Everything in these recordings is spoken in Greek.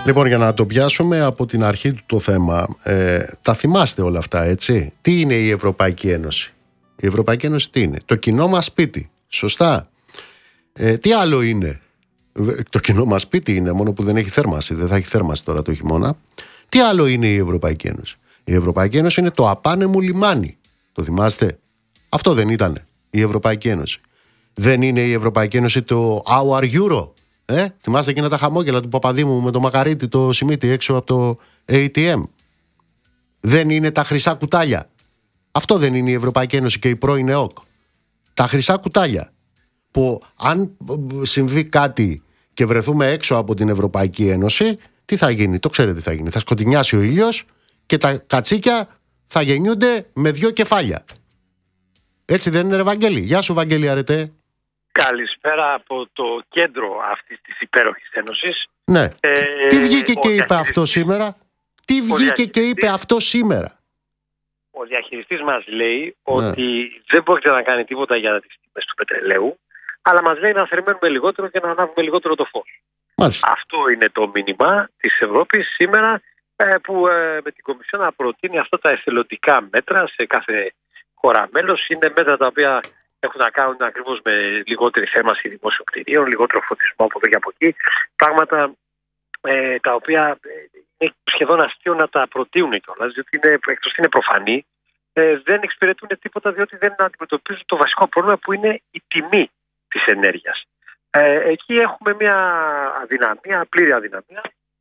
Λοιπόν, για να το πιάσουμε από την αρχή του το θέμα, τα θυμάστε όλα αυτά, έτσι? Τι είναι η Ευρωπαϊκή Ένωση? Η Ευρωπαϊκή Ένωση τι είναι? Το κοινό μας σπίτι, σωστά? Τι άλλο είναι? Το κοινό μας σπίτι είναι, μόνο που δεν έχει θέρμανση, δεν θα έχει θέρμανση τώρα το χειμώνα. Τι άλλο είναι η Ευρωπαϊκή Ένωση? Η Ευρωπαϊκή Ένωση είναι το απάνε μου λιμάνι. Το θυμάστε? Αυτό δεν ήτανε η Ευρωπαϊκή Ένωση? Δεν είναι η Ευρωπαϊκή Ένωση το Our Euro? Θυμάστε εκείνα τα χαμόγελα του Παπαδήμου με το Μακαρίτη, το Σιμίτι έξω από το ATM? Δεν είναι τα χρυσά κουτάλια? Αυτό δεν είναι η Ευρωπαϊκή Ένωση και η πρώην ΕΟΚ? Τα χρυσά κουτάλια που αν συμβεί κάτι και βρεθούμε έξω από την Ευρωπαϊκή Ένωση, τι θα γίνει? Το ξέρετε τι θα γίνει? Θα σκοτεινιάσει ο ήλιος και τα κατσίκια θα γεννιούνται με 2 κεφάλια. Έτσι δεν είναι, ρε Βαγγέλη? Γεια σου, Βαγγέλη, αρετέ. Καλησπέρα από το κέντρο αυτής της υπέροχης ένωσης. Ναι. Τι βγήκε και είπε αυτό σήμερα? Τι βγήκε και είπε αυτό σήμερα? Ο διαχειριστής μας λέει ότι δεν πρόκειται να κάνει τίποτα για τις τιμές του πετρελαίου, αλλά μας λέει να θερμαίνουμε λιγότερο και να ανάβουμε λιγότερο το φως. Μάλιστα. Αυτό είναι το μήνυμα της Ευρώπης σήμερα, που με την Κομισιόν να προτείνει αυτά τα εθελοντικά μέτρα σε κάθε χώρα μέλος. Είναι μέτρα τα οποία έχουν να κάνουν ακριβώς με λιγότερη θέρμανση δημόσιων κτηρίων, λιγότερο φωτισμό από εδώ και από εκεί. Πράγματα τα οποία είναι σχεδόν αστείο να τα προτείνουν κιόλας, διότι εκτός ότι είναι προφανή, δεν εξυπηρετούν τίποτα, διότι δεν αντιμετωπίζουν το βασικό πρόβλημα που είναι η τιμή της ενέργειας. Εκεί έχουμε μια αδυναμία, πλήρη αδυναμία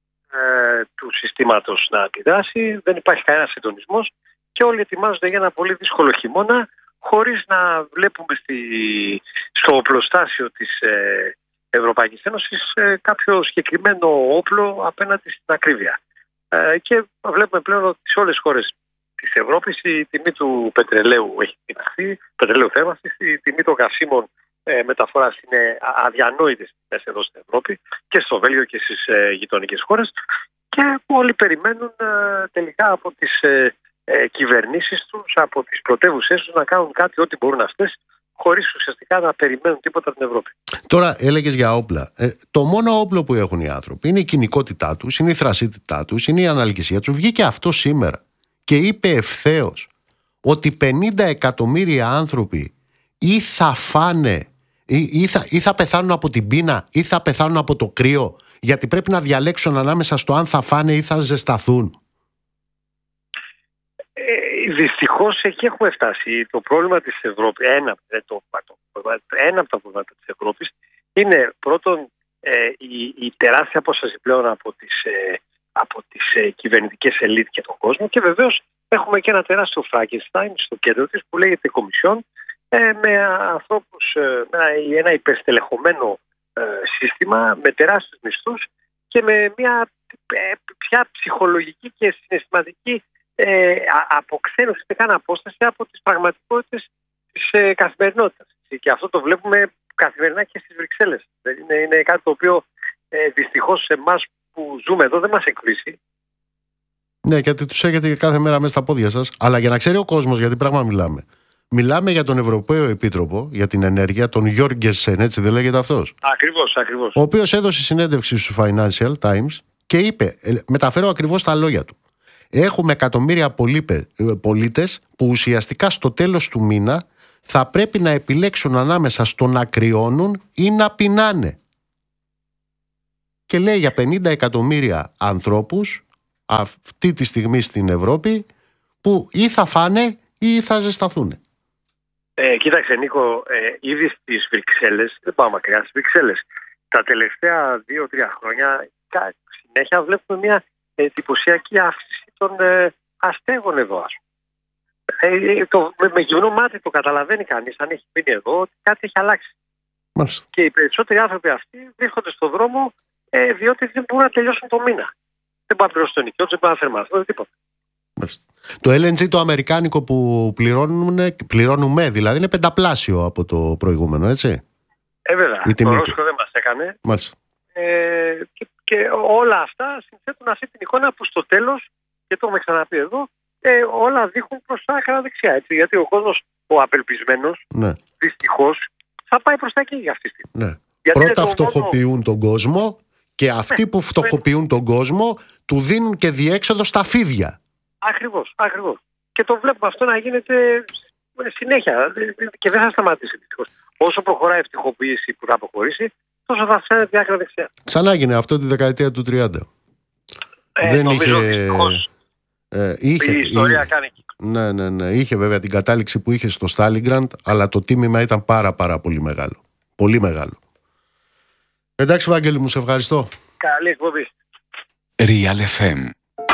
του συστήματος να αντιδράσει. Δεν υπάρχει κανένα συντονισμός και όλοι ετοιμάζονται για ένα πολύ δύσκολο χειμώνα, χωρίς να βλέπουμε στο οπλοστάσιο της Ευρωπαϊκής Ένωσης κάποιο συγκεκριμένο όπλο απέναντι στην ακρίβεια. Και βλέπουμε πλέον ότι σε όλες τις χώρες της Ευρώπης η τιμή του πετρελαίου έχει τιμαχθεί, πετρελαίου θέρμανσης, η τιμή των καυσίμων μεταφοράς είναι αδιανόητες εδώ στην Ευρώπη και στο Βέλγιο και στις γειτονικές χώρες, και όλοι περιμένουν τελικά από τις κυβερνήσεις τους, από τις πρωτεύουσές τους να κάνουν κάτι, ό,τι μπορούν αυτές, χωρίς ουσιαστικά να περιμένουν τίποτα από την Ευρώπη. Τώρα έλεγες για όπλα. Το μόνο όπλο που έχουν οι άνθρωποι είναι η κοινικότητά τους, είναι η θρασίτητά τους, είναι η αναλγησία τους. Βγήκε αυτό σήμερα και είπε ευθέως ότι 50 εκατομμύρια άνθρωποι ή θα φάνε ή θα πεθάνουν από την πείνα ή θα πεθάνουν από το κρύο, γιατί πρέπει να διαλέξουν ανάμεσα στο αν θα φάνε ή θα ζεσταθούν. Δυστυχώς εκεί έχουμε φτάσει. Το πρόβλημα της Ευρώπης, ένα από τα προβλήματα της Ευρώπης είναι πρώτον η τεράστια απόσταση πλέον από τις κυβερνητικές ελίτ και τον κόσμο, και βεβαίως έχουμε και ένα τεράστιο Φράγκενστάιν στο κέντρο της που λέγεται Κομισιόν, με ανθρώπους, με ένα υπερστελεχωμένο σύστημα, με τεράστιους μισθούς και με μια πια ψυχολογική και συναισθηματική αποξένωση, δεν καν απόσταση από τις πραγματικότητες της καθημερινότητας. Και αυτό το βλέπουμε καθημερινά και στις Βρυξέλλες. Είναι κάτι το οποίο δυστυχώς σε εμάς που ζούμε εδώ δεν μας εκπλήσει. Ναι, γιατί τους έχετε κάθε μέρα μέσα στα πόδια σας. Αλλά για να ξέρει ο κόσμος γιατί πράγμα μιλάμε. Μιλάμε για τον Ευρωπαίο Επίτροπο για την Ενέργεια, τον Γιώργενσεν, έτσι δεν λέγεται αυτός? Ακριβώς. Ο οποίος έδωσε συνέντευξη στο Financial Times και είπε, μεταφέρω ακριβώς τα λόγια του: έχουμε εκατομμύρια πολίτες που ουσιαστικά στο τέλος του μήνα θα πρέπει να επιλέξουν ανάμεσα στο να κρυώνουν ή να πεινάνε. Και λέει για 50 εκατομμύρια ανθρώπους αυτή τη στιγμή στην Ευρώπη που ή θα φάνε ή θα ζεσταθούν. Κοίταξε Νίκο, ήδη στις Βρυξέλλες, δεν πάω μακριά, στις Βρυξέλλες τα τελευταία 2-3 χρόνια συνέχεια βλέπουμε μια εντυπωσιακή αύξηση των αστέγων εδώ. Με γυμνό μάτι το καταλαβαίνει κανείς, αν έχει μείνει εδώ, ότι κάτι έχει αλλάξει. Μάλιστα. Και οι περισσότεροι άνθρωποι αυτοί βρίσκονται στον δρόμο διότι δεν μπορούν να τελειώσουν το μήνα. Δεν πάνε να πληρώσουν το νοικιό τους, δεν πάνε να θερμαθούν, τίποτα. Μάλιστα. Το LNG το αμερικάνικο που πληρώνουμε δηλαδή είναι πενταπλάσιο από το προηγούμενο, έτσι? Βέβαια, το Ρώσικο δεν μας έκανε. Μάλιστα. Και όλα αυτά συνθέτουν αυτή την εικόνα που στο τέλος, και το έχουμε ξαναπεί εδώ, όλα δείχνουν προς τα άκρα δεξιά. Έτσι, γιατί ο κόσμος, ο απελπισμένος, δυστυχώς, θα πάει προς τα εκεί για αυτή τη στιγμή. Ναι. Πρώτα φτωχοποιούν τον κόσμο Και αυτοί που φτωχοποιούν τον κόσμο του δίνουν και διέξοδο στα φίδια. Ακριβώς. Και το βλέπουμε αυτό να γίνεται συνέχεια και δεν θα σταματήσει δυστυχώς. Όσο προχωράει η ευτυχοποίηση που θα προχωρήσει, τόσο θα φαίνεται άκρα δεξιά. Ξανά έγινε αυτό τη δεκαετία του 30. Δεν νομίζω είχε. Η ιστορία κάνει κύκλο. Ναι. Είχε βέβαια την κατάληξη που είχε στο Στάλιγκραντ, αλλά το τίμημα ήταν πάρα πολύ μεγάλο. Πολύ μεγάλο. Εντάξει, Βάγγελη μου, σε ευχαριστώ. Καλή εκπομπή. Real FM.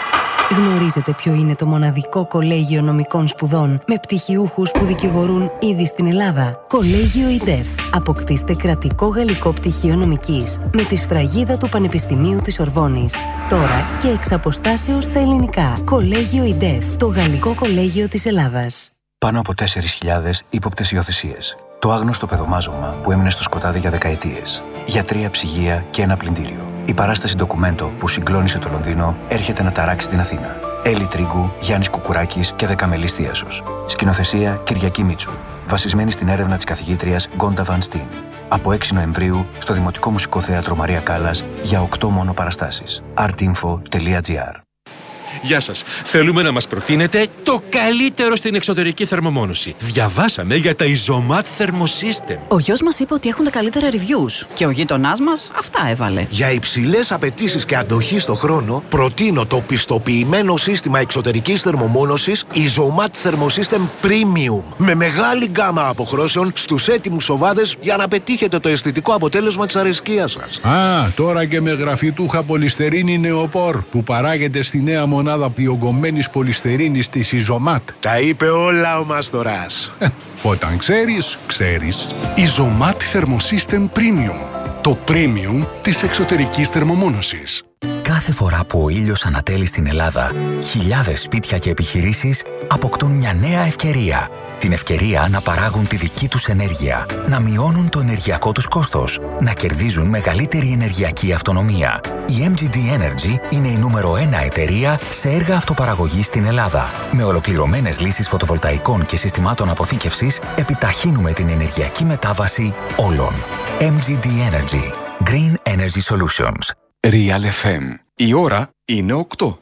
Γνωρίζετε ποιο είναι το μοναδικό κολέγιο νομικών σπουδών με πτυχιούχους που δικηγορούν ήδη στην Ελλάδα? Κολέγιο ΙΝΤΕΦ. Αποκτήστε κρατικό γαλλικό πτυχίο νομικής με τη σφραγίδα του Πανεπιστημίου της Σορβόνης. Τώρα και εξ αποστάσεως στα ελληνικά. Κολέγιο ΙΝΤΕΦ. Το γαλλικό κολέγιο της Ελλάδας. Πάνω από 4.000 ύποπτες υιοθεσίες. Το άγνωστο παιδομάζωμα που έμεινε στο σκοτάδι για δεκαετίες. Γιατρία, ψυγεία και ένα πλυντήριο. Η παράσταση ντοκουμέντο που συγκλώνησε το Λονδίνο έρχεται να ταράξει την Αθήνα. Έλλη Τρίγκου, Γιάννης Κουκουράκης και Δεκαμελής Θίασος. Σκηνοθεσία Κυριακή Μίτσου. Βασισμένη στην έρευνα της καθηγήτριας Γκόντα Βαν Στίν. Από 6 Νοεμβρίου στο Δημοτικό Μουσικό Θέατρο Μαρία Κάλλας για 8 μόνο παραστάσεις. artinfo.gr. Γεια σας. Θέλουμε να μας προτείνετε το καλύτερο στην εξωτερική θερμομόνωση. Διαβάσαμε για τα Isomat Thermosystem. Ο γιος μας είπε ότι έχουν τα καλύτερα reviews και ο γείτονάς μας αυτά έβαλε. Για υψηλές απαιτήσεις και αντοχή στο χρόνο, προτείνω το πιστοποιημένο σύστημα εξωτερικής θερμομόνωσης Isomat Thermosystem Premium. Με μεγάλη γκάμα αποχρώσεων στους έτοιμους οβάδες για να πετύχετε το αισθητικό αποτέλεσμα της αρεσκίας σας. Τώρα και με γραφιτούχα πολυστερίνη νεοπόρ που παράγεται στη νέα μονάδα διογκωμένης πολυστερίνης της Isomat. Τα είπε όλα ο Μάστορας. Όταν ξέρεις, ξέρεις. Isomat Thermosystem Premium. Το premium της εξωτερικής θερμομόνωσης. Κάθε φορά που ο ήλιος ανατέλει στην Ελλάδα, χιλιάδες σπίτια και επιχειρήσεις αποκτούν μια νέα ευκαιρία. Την ευκαιρία να παράγουν τη δική τους ενέργεια, να μειώνουν το ενεργειακό τους κόστος, να κερδίζουν μεγαλύτερη ενεργειακή αυτονομία. Η MGD Energy είναι η νούμερο 1 εταιρεία σε έργα αυτοπαραγωγής στην Ελλάδα. Με ολοκληρωμένες λύσεις φωτοβολταϊκών και συστημάτων αποθήκευσης, επιταχύνουμε την ενεργειακή μετάβαση όλων. MGD Energy. Green Energy Solutions. Real FM. Η ώρα είναι 8.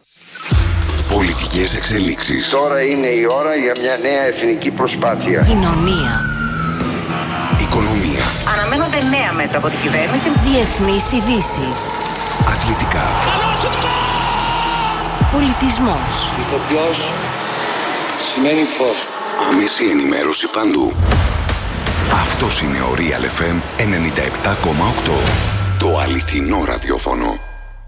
Πολιτικές εξελίξεις. Τώρα είναι η ώρα για μια νέα εθνική προσπάθεια. Κοινωνία. Οικονομία. Αναμένονται νέα μέτρα από την κυβέρνηση. Διεθνείς ειδήσεις. Αθλητικά. Πολιτισμός. Ηθοποιός σημαίνει φως. Άμεση ενημέρωση παντού. Αυτός είναι ο Real FM 97,8. Το αληθινό ραδιόφωνο.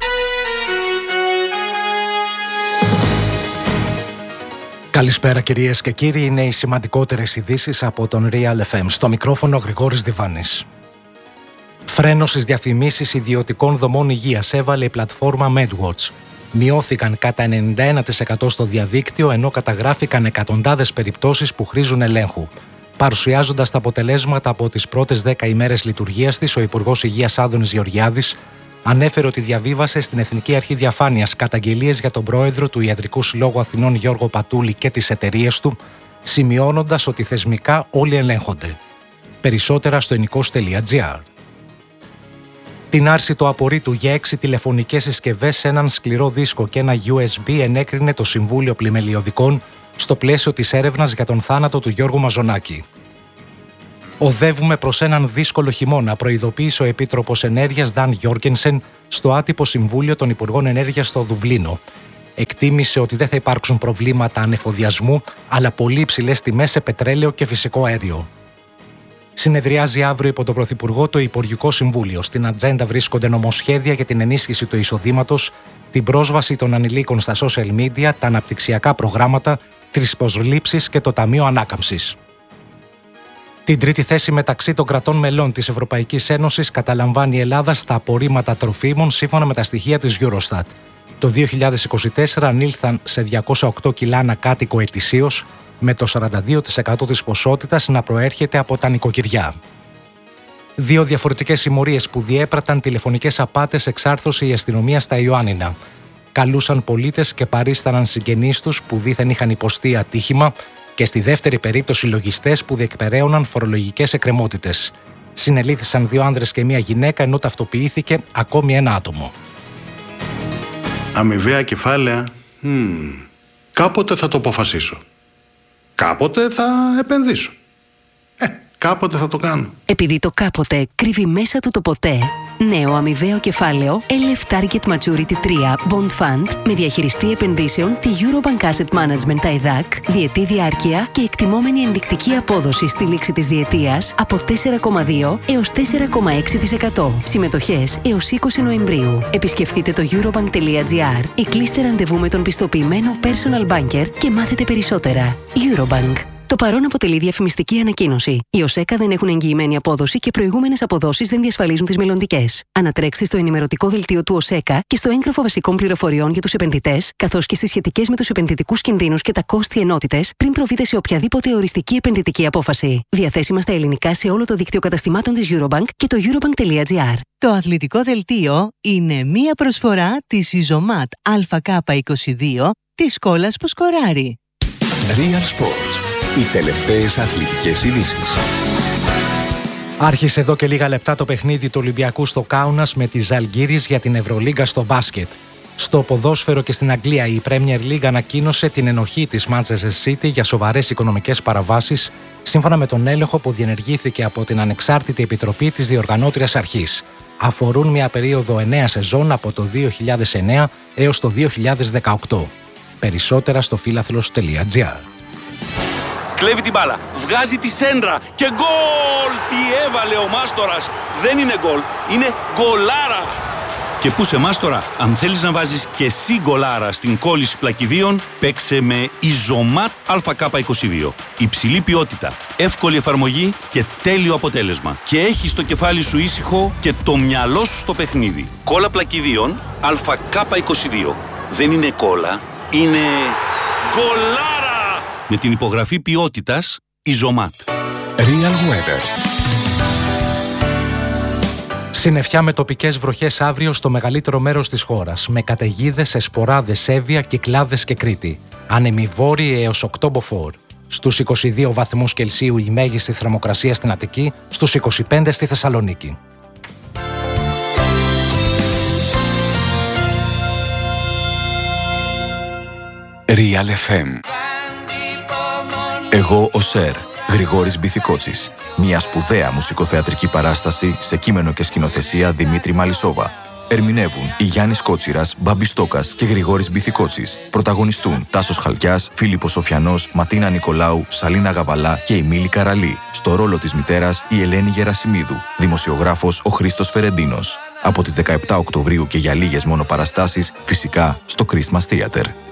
Καλησπέρα κυρίες και κύριοι, είναι οι σημαντικότερες ειδήσεις από τον Real FM. Στο μικρόφωνο Γρηγόρης Διβάνης. Φρένο στις διαφημίσεις ιδιωτικών δομών υγείας έβαλε η πλατφόρμα MedWatch. Μειώθηκαν κατά 91% στο διαδίκτυο, ενώ καταγράφηκαν εκατοντάδες περιπτώσεις που χρήζουν ελέγχου. Παρουσιάζοντας τα αποτελέσματα από τις πρώτες 10 ημέρες λειτουργίας της, ο Υπουργός Υγείας Άδωνης Γεωργιάδης ανέφερε ότι διαβίβασε στην Εθνική Αρχή Διαφάνειας καταγγελίες για τον πρόεδρο του Ιατρικού Συλλόγου Αθηνών Γιώργο Πατούλη και τις εταιρείες του, σημειώνοντας ότι θεσμικά όλοι ελέγχονται. Περισσότερα στο enikos.gr. Την άρση του απορρίτου για 6 τηλεφωνικές συσκευές, έναν σκληρό δίσκο και ένα USB ενέκρινε το Συμβούλιο Πλημελιωδικών στο πλαίσιο της έρευνας για τον θάνατο του Γιώργου Μαζονάκη. Οδεύουμε προς έναν δύσκολο χειμώνα, προειδοποίησε ο Επίτροπος Ενέργειας Νταν Γιόργενσεν στο άτυπο Συμβούλιο των Υπουργών Ενέργειας στο Δουβλίνο. Εκτίμησε ότι δεν θα υπάρξουν προβλήματα ανεφοδιασμού, αλλά πολύ υψηλές τιμές σε πετρέλαιο και φυσικό αέριο. Συνεδριάζει αύριο υπό τον Πρωθυπουργό το Υπουργικό Συμβούλιο. Στην ατζέντα βρίσκονται νομοσχέδια για την ενίσχυση του εισοδήματος, την πρόσβαση των ανηλίκων στα social media, τα αναπτυξιακά προγράμματα, τις προσλήψεις και το Ταμείο Ανάκαμψης. Την τρίτη θέση μεταξύ των κρατών μελών της Ευρωπαϊκής Ένωσης καταλαμβάνει η Ελλάδα στα απορρίμματα τροφίμων σύμφωνα με τα στοιχεία της Eurostat. Το 2024 ανήλθαν σε 208 κιλά ανακάτοικο ετησίως, με το 42% της ποσότητας να προέρχεται από τα νοικοκυριά. 2 διαφορετικές συμμορίες που διέπραταν τηλεφωνικές απάτες εξάρθρωσε η αστυνομία στα Ιωάννινα. Καλούσαν πολίτες και παρίσταναν συγγενείς τους που δήθεν είχαν υποστεί ατύχημα, και στη δεύτερη περίπτωση λογιστές που διεκπεραίωναν φορολογικές εκκρεμότητες. Συνελήφθησαν 2 άνδρες και 1 γυναίκα, ενώ ταυτοποιήθηκε ακόμη 1 άτομο. Αμοιβαία κεφάλαια. Κάποτε θα το αποφασίσω. Κάποτε θα επενδύσω. Κάποτε θα το κάνω. Επειδή το κάποτε κρύβει μέσα του το ποτέ, νέο αμοιβαίο κεφάλαιο LF Target Maturity 3 Bond Fund με διαχειριστή επενδύσεων τη Eurobank Asset Management ΤΑΙΔΑΚ, διετή διάρκεια και εκτιμόμενη ενδεικτική απόδοση στη λήξη της διετίας από 4,2 έως 4,6%. Συμμετοχές έως 20 Νοεμβρίου. Επισκεφτείτε το eurobank.gr ή κλείστε ραντεβού με τον πιστοποιημένο personal banker και μάθετε περισσότερα. Eurobank. Το παρόν αποτελεί διαφημιστική ανακοίνωση. Οι ΟΣΕΚΑ δεν έχουν εγγυημένη απόδοση και προηγούμενες αποδόσεις δεν διασφαλίζουν τις μελλοντικές. Ανατρέξτε στο ενημερωτικό δελτίο του ΟΣΕΚΑ και στο έγγραφο βασικών πληροφοριών για τους επενδυτές, καθώς και στις σχετικές με τους επενδυτικούς κινδύνους και τα κόστη ενότητες, πριν προβείτε σε οποιαδήποτε οριστική επενδυτική απόφαση. Διαθέσιμα στα ελληνικά σε όλο το δίκτυο καταστημάτων της Eurobank και το eurobank.gr. Το αθλητικό δελτίο είναι μία προσφορά της Ιζωμάτ ΑΚ22 της σκόλας που σκοράρει. Real Sports. Οι τελευταίες αθλητικές ειδήσεις. Άρχισε εδώ και λίγα λεπτά το παιχνίδι του Ολυμπιακού στο Κάουνας με τη Ζαλγκίρις για την Ευρωλίγκα στο μπάσκετ. Στο ποδόσφαιρο και στην Αγγλία η Premier League ανακοίνωσε την ενοχή της Manchester City για σοβαρές οικονομικές παραβάσεις, σύμφωνα με τον έλεγχο που διενεργήθηκε από την ανεξάρτητη επιτροπή της διοργανώτριας αρχής. Αφορούν μια περίοδο 9 σεζόν από το 2009 έως το 2018. Περισσότερα στο φίλαθλος.gr. Κλέβει την μπάλα, βγάζει τη σέντρα και γκολ! Τι έβαλε ο Μάστορας! Δεν είναι γκολ, είναι γκολάρα! Και πού σε Μάστορα, αν θέλεις να βάζεις και εσύ γκολάρα στην κόλληση πλακιδίων, παίξε με Ιζωμάτ ΑΚ22. Υψηλή ποιότητα, εύκολη εφαρμογή και τέλειο αποτέλεσμα. Και έχεις το κεφάλι σου ήσυχο και το μυαλό σου στο παιχνίδι. Κόλλα πλακιδίων ΑΚ22. Δεν είναι κόλλα, είναι γκολάρα! Με την υπογραφή ποιότητας Ιζωμάτ. Real Weather. Συννεφιά με τοπικές βροχές αύριο στο μεγαλύτερο μέρος της χώρας, με καταιγίδες σε Σποράδες, Εύβοια, Κυκλάδες και Κρήτη. Άνεμοι βόρειοι έως 8 μποφόρ. Στους 22 βαθμούς Κελσίου η μέγιστη θερμοκρασία στην Αττική, στους 25 στη Θεσσαλονίκη. Real FM. Εγώ ο Σερ, Γρηγόρης Μπιθικότσης. Μια σπουδαία μουσικοθεατρική παράσταση σε κείμενο και σκηνοθεσία Δημήτρη Μαλισσόβα. Ερμηνεύουν η Γιάννης Κότσιρας, Μπάμπης Στόκας και Γρηγόρης Μπιθικότσης. Πρωταγωνιστούν Τάσος Χαλκιάς, Φίλιππος Σοφιανός, Ματίνα Νικολάου, Σαλίνα Γαβαλά και η Μίλη Καραλή. Στο ρόλο της μητέρας η Ελένη Γερασιμίδου. Δημοσιογράφος ο Χρήστος Φερεντίνος. Από τις 17 Οκτωβρίου και για λίγες μόνο παραστάσεις, φυσικά στο Christmas Theater.